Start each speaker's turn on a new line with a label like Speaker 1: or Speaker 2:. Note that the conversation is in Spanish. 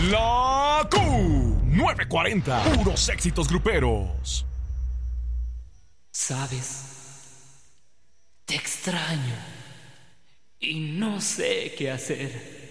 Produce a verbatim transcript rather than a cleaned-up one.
Speaker 1: La Q novecientos cuarenta, puros éxitos gruperos.
Speaker 2: Sabes, te extraño y no sé qué hacer.